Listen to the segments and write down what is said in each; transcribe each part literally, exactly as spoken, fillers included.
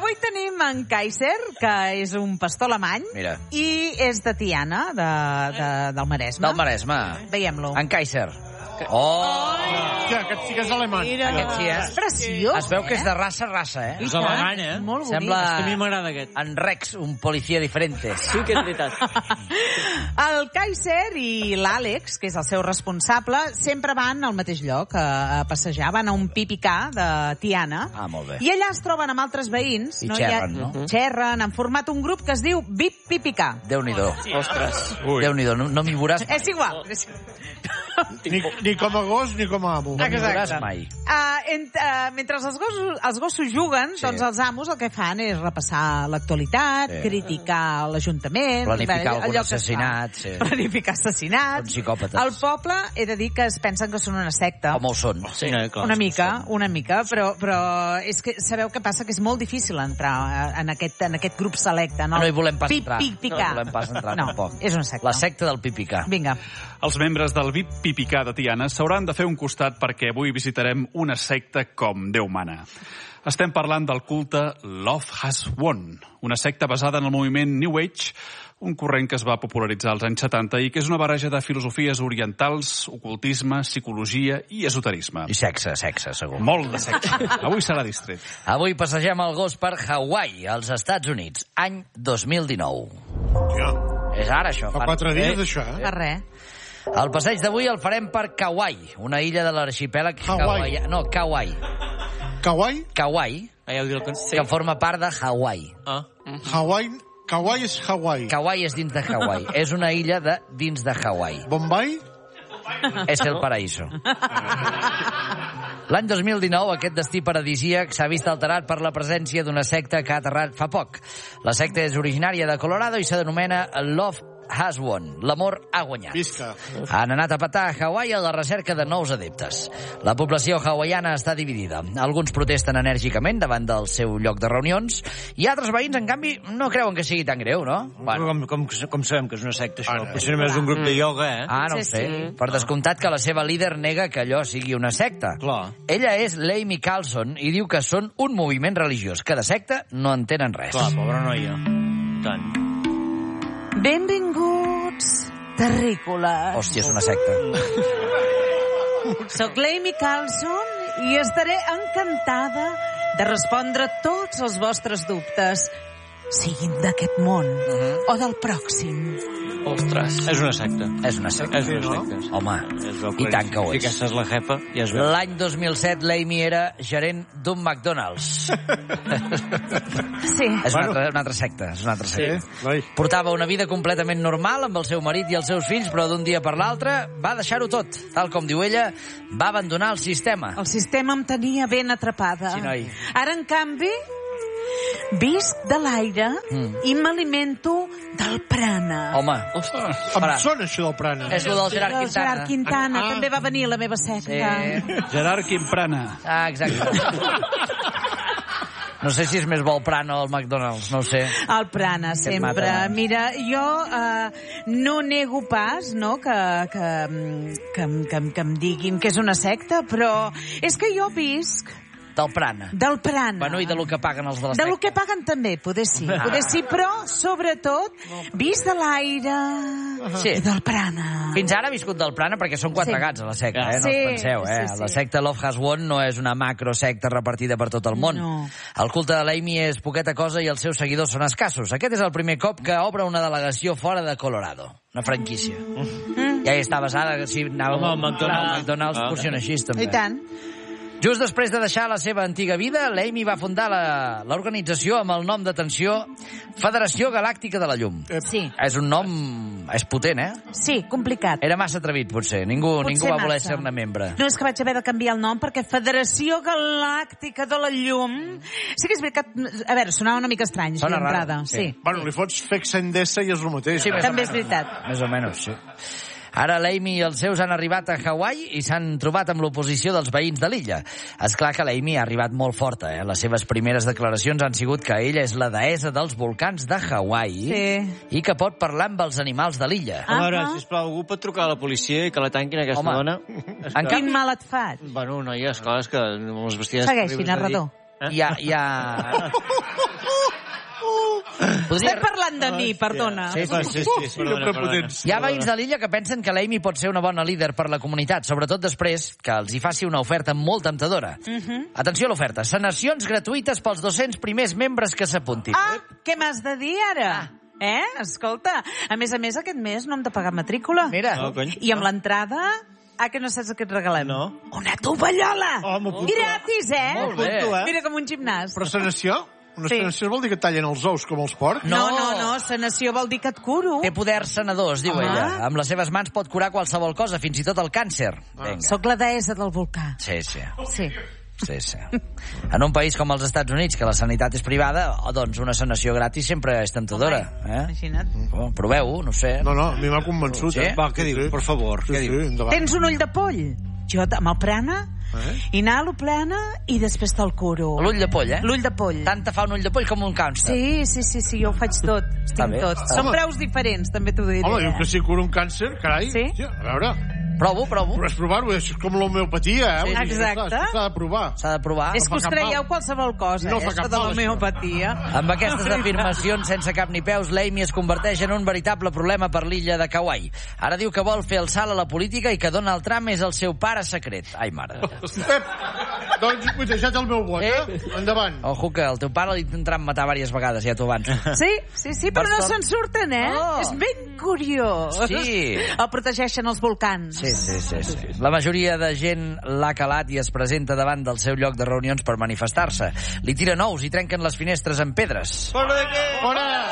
avui tenim en Kaiser, que és un pastor alemany. Mira. I és de Tiana, de, de, del Maresme. Del Maresme. Veiem-lo. En Kaiser. Oh! Hòstia, aquest sí que és alemany. Mira, Aquest sí, eh? és preciós, Es veu que eh? és de raça, raça, eh? És elegant, eh? Molt bonic. Sembla És que a mi m'agrada aquest. en Rex, un policia diferente. Sí que és veritat. El Kaiser i l'Àlex, que és el seu responsable, sempre van al mateix lloc a, a passejar. Van a un pipicà de Tiana. Ah, molt bé. I allà es troben amb altres veïns. I no? xerren, I ha... no? Xerren, han format un grup que es diu Vip Pipicà. Déu-n'hi-do. Ostres. Déu-n'hi-do, no, no m'hi veuràs mai. És igual. És... Ni, ni com a gos ni com a amo. No m'hi veuràs Exacte. mai. Uh, ent, uh, mentre els gossos, els gossos juguen, Sí. doncs els amos el que fan és repassar l'actualitat, Sí. criticar l'Ajuntament... Planificar allò- algun allò que es fa. assassinat, sí. Planificar assassinats. Són psicòpates. El poble, he de dir que es pensen que són una secta. Com ho són. Sí, no, clar. Una mica, una mica, però, però és que sabeu què passa? Que és molt difícil entrar en aquest, en aquest grup selecte. No, No hi volem pas Pip, entrar. Pic, No picar. hi volem pas entrar, no, tampoc. és una secta. La secta del pipicà. Vinga. Els membres del V I P Pipicà de Tiana s'hauran de fer un costat perquè avui visitarem una secta com Déu mana. Estem parlant del culte Love Has Won, una secta basada en el moviment New Age, un corrent que es va popularitzar als anys setanta i que és una barreja de filosofies orientals, ocultisme, psicologia i esoterisme. I sexe, sexe, segur. Molt de sexe. Avui serà distret. Avui passegem el gos per Hawaii, als Estats Units, any dos mil dinou. Ja. És ara, això. Fa quatre dies, això, eh? Per res. El passeig d'avui el farem per Kauai, una illa de l'arxipèlag Hawaii. Hawaii. No, Kauai. Kawaii? Kauai, Ah, ja ho diu el con... Sí. que forma part de Hawaii. Ah. Hawaii? Kawaii és Hawaii. Kauai és dins de Hawaii. És una illa de dins de Hawaii. Bombay? És el paraíso. L'any dos mil dinou, aquest destí paradisíac s'ha vist alterat per la presència d'una secta que ha aterrat fa poc. La secta és originària de Colorado i s'anomena Love Has Won. L'amor ha guanyat. Visca. Han anat a petar a Hawaii a la recerca de nous adeptes. La població hawaiana està dividida. Alguns protesten enèrgicament davant del seu lloc de reunions i altres veïns, en canvi, no creuen que sigui tan greu, no? Bueno. Com, com, com sabem que és una secta, això? Ara, Potser només és un grup de ioga, eh? Ah, no ho Sí, sé. sí. Per descomptat que la seva líder nega que allò sigui una secta. Clar. Ella és l'Amy Carlson i diu que són un moviment religiós, que de secta no en tenen res. Clar, pobra noia. Tant. Benvinguts, terrícoles. Hòstia, és una secta. Soc l'Amy Carlson i estaré encantada de respondre tots els vostres dubtes, siguin d'aquest món o del pròxim. Ostres. És una secta. És una secta. És una secta. Sí. Home, Es veu i tant que ho Si és. aquesta és la jefa, ja es veu. L'any dos mil set, l'Amy era gerent d'un McDonald's. Sí. És una altra, una altra secta, és una altra secta. Noi. Portava una vida completament normal amb el seu marit i els seus fills, però d'un dia per l'altre va deixar-ho tot. Tal com diu ella, va abandonar el sistema. El sistema em tenia ben atrapada. Sí, noi. Ara, en canvi, visc de l'aire Mm. i m'alimento del prana. Home, Em sona això del prana. és el del Gerard El Quintana. Gerard Quintana Ah. també va venir a la meva secta. Sí. Gerard Quimprana. Ah, exacte. No sé si és més bo el Prana o el McDonald's, no ho sé. El prana, sempre. mata. Mira, jo eh, no nego pas, no?, que, que, que, em- que, em- que em diguin que és una secta, però és que jo visc Del Prana. del prana. Bueno, i de lo que paguen els de la De lo secta. que paguen també, poder sí. Poder sí, però, sobretot, vist de l'aire Sí. i del prana. Fins ara ha viscut del Prana perquè són quatre Sí. gats a la secta, eh? No Sí, us penseu, eh? sí, sí. La secta Love Has Won no és una macrosecta repartida per tot el món. No. El culte de l'Amy és poqueta cosa i els seus seguidors són escassos. Aquest és el primer cop que obre una delegació fora de Colorado. Una franquícia. Mm. Ja hi està basada, si anàvem... Home, el McDonald's. El McDonald's Ah. funciona així, també. I tant. Just després de deixar la seva antiga vida, l'Amy va fundar la- l'organització amb el nom d'atenció Federació Galàctica de la Llum. Sí. És un nom... és potent, eh? Sí, complicat. Era massa atrevit, potser. Ningú, Potser ningú va voler massa. ser-ne membre. No, és que vaig haver de canviar el nom perquè Federació Galàctica de la Llum... Sí que és veritat... A veure, sonava una mica estrany. Sona així d'entrada. raro, sí. Sí. Bueno, li fots Fexa Endesa i és el mateix. Sí, eh? més o També és menys. veritat. Més o menys, sí. Ara l'Amy i els seus han arribat a Hawaii i s'han trobat amb l'oposició dels veïns de l'illa. És clar que l'Amy ha arribat molt forta, eh? Les seves primeres declaracions han sigut que ella és la deessa dels volcans de Hawaii Sí. i que pot parlar amb els animals de l'illa. A veure, Ah, ah. sisplau, algú pot trucar a la policia i que la tanquin aquesta Home. dona? En Quin mal et faig? Bueno, noia, esclar, és que amb les vestidets... Segueixi, terribles de dir. narrador. Eh? Hi ha, hi ha... Podria... Estem parlant de mi, perdona. Sí, sí, Sí, sí, sí. Perdona, perdona. Hi ha veïns de l'illa que pensen que l'Amy pot ser una bona líder per la comunitat, sobretot després que els hi faci una oferta molt temptadora. Uh -huh. Atenció a l'oferta. Sanacions gratuïtes pels dos-cents primers membres que s'apuntin. Ah, què m'has de dir ara? Eh? Escolta, a més a més aquest mes no hem de pagar matrícula. Mira. No, cony. I amb l'entrada... Ah, que no saps què et regalem? No. Una tovallola! Oh, m'apunto. Gratis, eh? Molt bé. M'apunto, eh? Mira, com un gimnàs. Però sanació? Una Sí. sanació vol dir que tallen els ous com els porcs? No, No. no, no, sanació vol dir que et curo. Té poders sanadors, diu Home. ella. Amb les seves mans pot curar qualsevol cosa, fins i tot el càncer. Vinga. Soc la deessa del volcà. Sí, sí. Sí. Sí, sí. En un país com els Estats Units, que la sanitat és privada, oh, doncs una sanació gratis sempre és temptadora. Eh? Imagina't. Oh, proveu-ho, no sé. No, no, a mi m'ha convençut. Sí? Eh? Va, què dius? Per favor, Sí, què sí, dius? endavant. Tens un ull de poll? Jo amb el plana, Eh? inhalo plana i després te'l curo. L'ull de poll, eh? L'ull de poll. Tant te fa un ull de poll com un càncer. Sí, sí, sí, sí, jo ho faig tot. Està Estic bé, tot. està Són bé. preus diferents, també t'ho diré. Home, diu que si cura un càncer, carai. Sí? Ja, a veure, Provo, provo. però és provar-ho, és com l'homeopatia, eh? Sí, Vull dir, exacte. Això s'ha de provar. S'ha de provar. És que us fa cap creieu mal. qualsevol cosa, No eh? fa cap Això de mal, l'homeopatia. Amb aquestes afirmacions sense cap ni peus, l'Amy es converteix en un veritable problema per l'illa de Kauai. Ara diu que vol fer el salt a la política i que Donald Trump és el seu pare secret. Ai, mare. Pep, doncs m'he deixat el meu vot, eh? Endavant. Ojo que el teu pare l'intentarà matar diverses vegades, ja t'ho avanço. Sí, sí, sí, però Per no sort- se'n surten, eh? Oh. És ben curiós. Sí. El protegeixen els volcans. Sí, sí, sí, sí. La majoria de gent l'ha calat i es presenta davant del seu lloc de reunions per manifestar-se. Li tiren ous i trenquen les finestres amb pedres. Fora de què? Fora!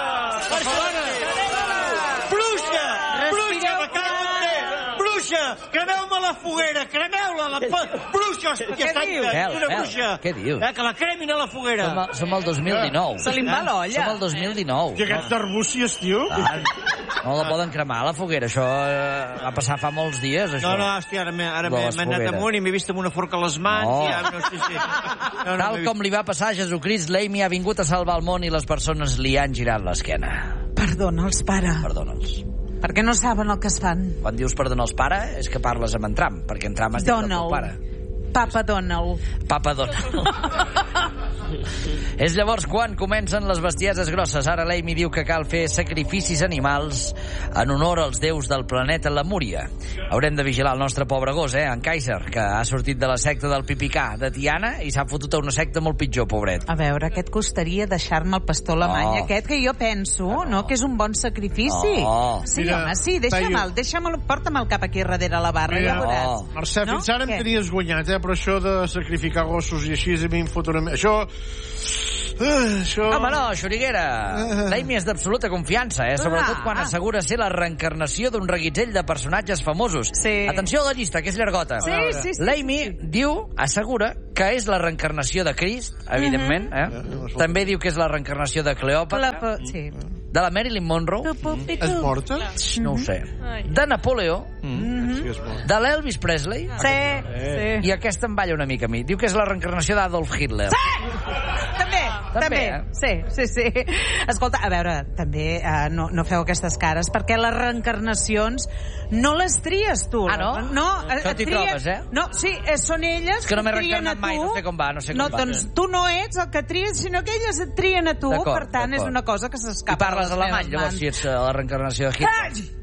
Bruixa! Bruixa, Respireu me cago en té! Bruixa! Cremeu-me la foguera! Cremeu-la! La pa... Bruixa! Hòstia Què santa! dius? Vel, Una vel, bruixa! què dius? Eh, que la cremin a la foguera! Som, a- som al dos mil dinou. Se li en va l'olla. Som al dos mil dinou. I aquests arbúcies, tio? Ah, no la poden cremar, la foguera. Això eh, va passar fa molts dies, això. No, no, hòstia, ara m'he ara De m'he les m'he anat fogueres. amunt i m'he vist amb una forca a les mans No. i ja, no, sí, sí. No, no, Tal m'he com li va passar a Jesucrist, l'Amy ha vingut a salvar el món i les persones li han girat l'esquena. Perdona'ls, pare, Perdona'ls. perquè no saben el que es fan. Quan dius perdona'ls, pare, és que parles amb en Trump, perquè en Trump has dit el teu pare. Donald. Papa Donald. Papa Donald. És llavors quan comencen les bestieses grosses. Ara l'Amy diu que cal fer sacrificis animals en honor als déus del planeta Lemúria. Haurem de vigilar el nostre pobre gos, eh, en Kaiser, que ha sortit de la secta del pipicà de Tiana i s'ha fotut a una secta molt pitjor, pobret. A veure, què et costaria deixar-me el pastor alemany No. aquest, que jo penso, no, que és un bon sacrifici. No. Sí, Mira, home, sí, deixa'me'l, Taio. deixa'me'l, porta'm el cap aquí darrere la barra, Mira, ja veuràs. no. Mercè, No? fins ara em Què? tenies guanyat, eh? Però això de sacrificar gossos i així a mi em fot una... Això... Uh, això... Home, no, Xuriguera. L'Amy és d'absoluta confiança, eh? Sobretot Ah. quan assegura ser la reencarnació d'un reguitzell de personatges famosos. Sí. Atenció a la llista, que és llargota. Sí, sí, sí. L'Amy diu, assegura, que és la reencarnació de Crist, evidentment, eh? Mhm. També diu que és la reencarnació de Cleòpatra, La po- sí. de la Marilyn Monroe, És morta? no ho sé, de Napoleó, Sí, és morta. de l'Elvis Presley, Sí, sí. i aquesta em balla una mica a mi. Diu que és la reencarnació d'Adolf Hitler. També, També, també. eh? Sí, sí, sí. Escolta, a veure, també eh, no, no feu aquestes cares, perquè les reencarnacions no les tries tu. Ah, no? No, Això et t'hi trien- trobes, eh? No, sí, eh, són elles És que no m'he et trien a reencarnat mai, tu. no sé com va, no sé com no, va. doncs tu no ets el que tries, sinó que elles et trien a tu. D'acord, Per tant, és d'acord. una cosa que I s'escapa parles de les alemany, meves llavors, mans. si ets eh, la reencarnació de Hitler.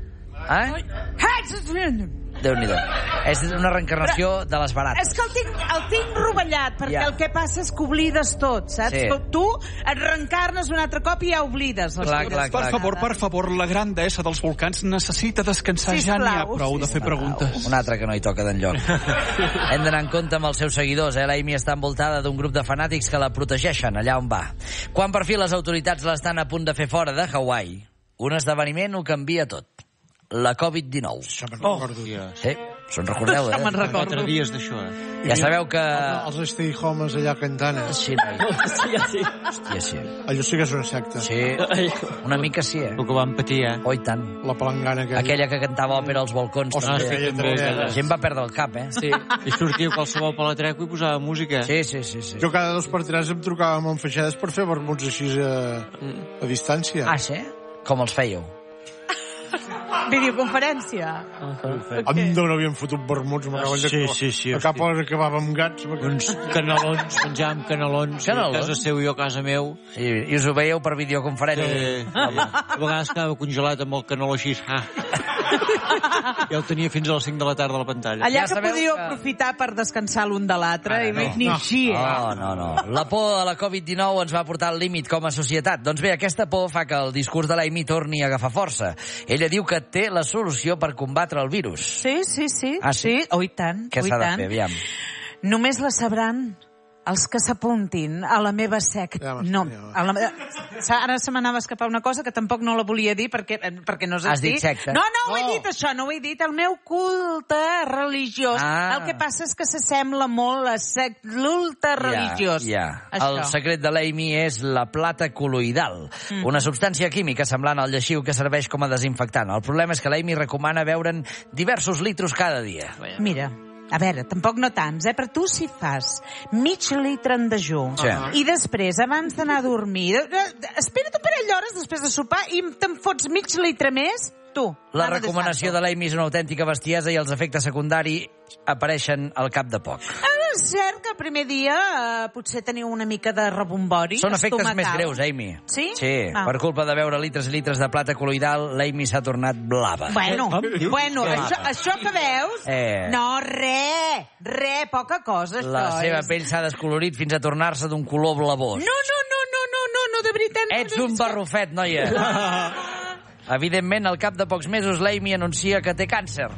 Eh? Déu-n'hi-do. És una reencarnació de les barates. És que el tinc, el tinc rovellat, perquè Ja. el que passa és que oblides tot, saps? Sí. Tu et reencarnes un altre cop i ja oblides les Clar, teves clar, clar. Per favor, per favor, la gran deessa dels volcans necessita descansar. Ja Sisplau, n'hi ha prou de fer sisplau. preguntes. Un altre que no hi toca d'enlloc. Hem d'anar en compte amb els seus seguidors. Eh? L'Amy està envoltada d'un grup de fanàtics que la protegeixen allà on va. Quan per fi les autoritats l'estan a punt de fer fora de Hawaii, un esdeveniment ho canvia tot. La covid dinou. Això me'n Oh, recordo. hòstia. Sí, se'n recordeu, Me'n eh? recordo. Quatre dies d'això, eh? Ja sabeu que... Els stay homes allà cantant, eh? Sí, noi. Sí, sí. Hòstia, sí. Allò sí que és una secta. Sí, una mica sí, eh? El que van patir, eh? Oh, i tant. La palangana aquella. Aquella que cantava òpera als balcons. Hòstia, també. aquella també, també. La gent va perdre el cap, eh? Sí. I sortia qualsevol palatreco i posava música. Sí, sí, sí. sí. Jo cada dos per tres em trucava amb enfaixades per fer vermuts així a, a distància. Ah, sí? Com els fèieu? Videoconferència. Anda, no havien fotut vermuts. Sí, sí, sí. A cap hora acabàvem gats. Uns canelons, menjàvem canelons. Canelons? A casa seu i jo a casa meu. I, i us ho veieu per videoconferència. Sí. A vegades quedava congelat amb el caneló així. Ah. Ja el tenia fins a les cinc de la tarda a la pantalla. Allà Ja que sabeu podíeu que- aprofitar per descansar l'un de l'altre i no. ni així. No, no, no. La por a la covid dinou ens va portar al límit com a societat. Doncs bé, aquesta por fa que el discurs de l'Amy torni a agafar força. Ella diu que té la solució per combatre el virus. Sí, sí, sí. Ah, sí? sí. Oh, i tant. Què oh, i s'ha de tant. fer, aviam? Només la sabran els que s'apuntin a la meva secta. Ja No, m'està, a la... Ara se m'anava a escapar una cosa que tampoc no la volia dir perquè, perquè no és Has dit secta? No, no, ho he No. dit això, no ho he dit. El meu culte religiós. Ah. El que passa és que s'assembla molt a sect... l'ulte religiós. Ja, ja. El Això. secret de l'Amy és la plata col·loidal, mm. una substància química semblant al lleixiu que serveix com a desinfectant. El problema és que l'Amy recomana beure'n diversos litros cada dia. Mira, a veure, tampoc no tants, eh? Però tu si fas mig litre en dejú Sí. i després, abans d'anar a dormir, de- de- espera't un parell d'hores després de sopar i te'n fots mig litre més, tu. La nada de recomanació santo. de l'Amy és una autèntica bestiesa i els efectes secundaris apareixen al cap de poc. Ara és cert que el primer dia eh, potser teniu una mica de rebombori Són efectes estomacal. més greus, Amy. Sí? Sí, Ah. per culpa de beure litres i litres de plata col·loidal, l'Amy s'ha tornat blava. Bueno, Com dius? bueno Què? això, això que veus... Eh. No, re, re, poca cosa, això. La seva és... pell s'ha descolorit fins a tornar-se d'un color blavós. No, no, no, no, no, no, no, de veritat. No, Ets no, un barrufet, noia. Evidentment, al cap de pocs mesos, l'Amy anuncia que té càncer.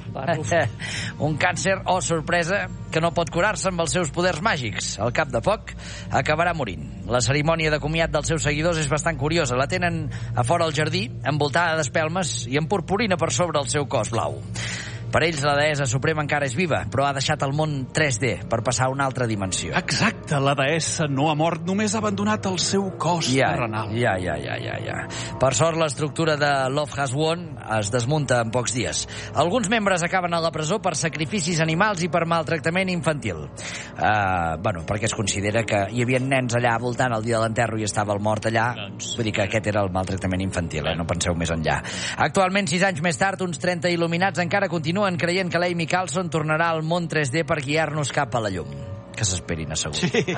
Un càncer, oh, sorpresa, que no pot curar-se amb els seus poders màgics. Al cap de poc, acabarà morint. La cerimònia de comiat dels seus seguidors és bastant curiosa. La tenen a fora al jardí, envoltada d'espelmes i amb purpurina per sobre el seu cos blau. Per ells, la deessa suprema encara és viva, però ha deixat el món tres D per passar a una altra dimensió. Exacte, la deessa no ha mort, només ha abandonat el seu cos Ja, terrenal. ja, ja, ja, ja, ja. Per sort, l'estructura de Love Has Won es desmunta en pocs dies. Alguns membres acaben a la presó per sacrificis animals i per maltractament infantil. Uh, bueno, perquè es considera que hi havia nens allà voltant el dia de l'enterro i estava el mort allà. Doncs. Vull dir que aquest era el maltractament infantil, eh? No penseu més enllà. Actualment, sis anys més tard, uns trenta il·luminats encara continuen creient que l'Amy Carlson tornarà al món tres D per guiar-nos cap a la llum. Que s'esperin asseguts. Sí.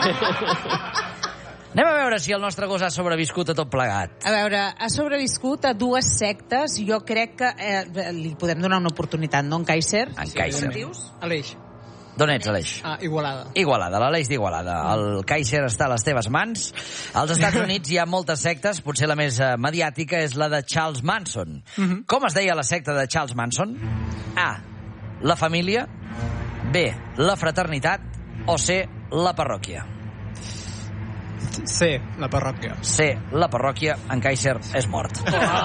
Anem a veure si el nostre gos ha sobreviscut a tot plegat. A veure, ha sobreviscut a dues sectes. Jo crec que eh, li podem donar una oportunitat, no, en Kaiser? En Kaiser. Aleix. D'on ets, Aleix? Ah, Igualada. Igualada, l'Aleix d'Igualada. El Kaiser està a les teves mans. Als Estats Units hi ha moltes sectes, potser la més eh, mediàtica és la de Charles Manson. Mhm. Com es deia la secta de Charles Manson? A. La família. B. La fraternitat. O C. La parròquia. C, la parròquia. C. La parròquia. En Kaiser és mort.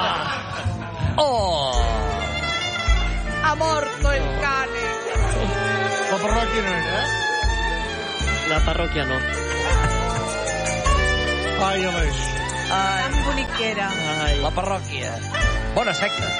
Oh! Ha morto el cane! La parròquia no era, eh? La parròquia no. Ai, Aleix. Ai, Tan bonic que era. Ai. la parròquia. Bona secta.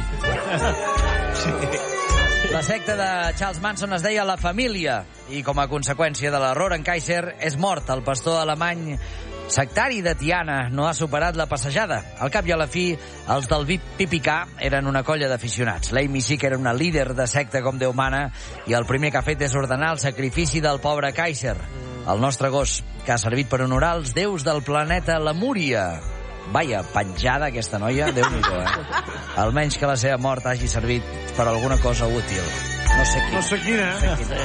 La secta de Charles Manson es deia La Família i com a conseqüència de l'error en Kaiser és mort. El pastor alemany sectari de Tiana no ha superat la passejada. Al cap i a la fi, els del P P K eren una colla d'aficionats. L'Amy sí que era una líder de secta com Déu mana i el primer que ha fet és ordenar el sacrifici del pobre Kaiser, el nostre gos, que ha servit per honorar els déus del planeta Lemúria. Vaja, penjada aquesta noia, Déu-n'hi-do, eh? Almenys que la seva mort hagi servit per alguna cosa útil. No sé quina. No sé quina. No sé quina.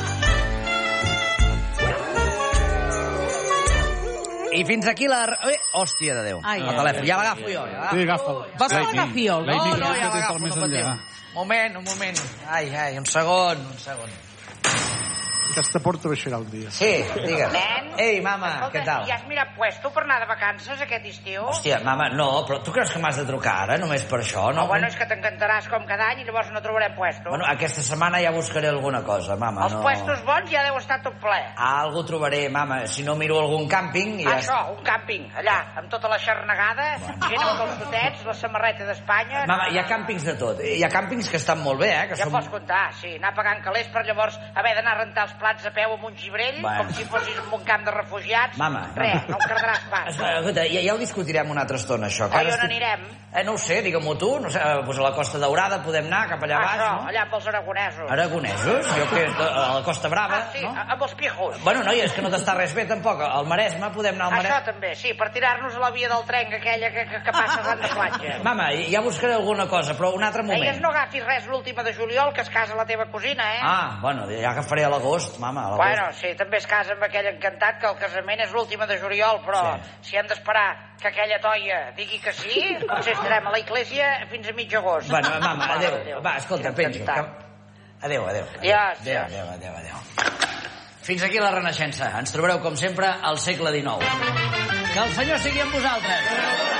I fins aquí la... Eh, hòstia de Déu. Ai, el ai, telèfon. Ja l'agafo jo. Ja Sí, agafa'l. Vols que l'agafi jo? L'Amy No, no, crec ja que té l'agafo, pel més no patiu. enllà. Moment, un moment. Ai, ai, un segon, un segon. Aquesta porta baixarà un dia. Sí, digues. Nen? Ei, mama, Escolta, què tal? ja has mirat puesto per anar de vacances aquest estiu? Hòstia, mama, no, però tu creus que m'has de trucar ara, només per això? No, Oh, bueno, és que t'encantaràs com cada any i llavors no trobarem puesto. Bueno, aquesta setmana ja buscaré alguna cosa, mama. Els no... puestos bons ja deu estar tot ple. Algo trobaré, mama. Si no miro algun càmping... Ja... Això, un càmping, allà, amb tota la xarnegada, gent amb els calçotets, la samarreta d'Espanya... Mama, hi ha càmpings de tot. Hi ha càmpings que estan molt bé, eh? Que Ja són... pots comptar, sí, anar pagant calés per llavors haver d'anar a rentar els plats agafats a peu amb un gibrell, Bueno. com si fossis en un camp de refugiats. Mama, Res, mama. no em quedaràs pas. Escolta, ja, ja ho discutirem una altra estona, això. que Oi, ara on estic- anirem? Eh, no ho sé, digue-m'ho tu. No sé, eh, doncs a la Costa Daurada podem anar, cap allà baix, Això, no? allà amb els aragonesos. Aragonesos? Jo què? A la Costa Brava, Ah, sí, no? amb els pijos. Bueno, noi, és que no t'està res bé, tampoc. Al Maresme podem anar al Això Maresme. també, sí, per tirar-nos a la via del tren aquella que, que, que passa arran de platja. Mama, ja buscaré alguna cosa, però un altre moment. Deies no agafis res l'última de juliol, que es casa la teva cosina, eh? Ah, bueno, ja agafaré a l'agost, mama, a l'agost. Bueno, sí, també es casa amb aquell encantat que el casament és l'última de juliol, però Sí. si hem d'esperar que aquella toia digui que sí, potser estarem a la iglesia fins a mig agost. Bueno, mama, Mare de adéu. Déu. Va, escolta, Quin penjo. encantat. Que... Adéu, adéu. Adiós, Adéu, adiós. adéu, adéu, adéu. Fins aquí la Renaixença. Ens trobareu, com sempre, al segle dinou. Que el Senyor sigui amb vosaltres.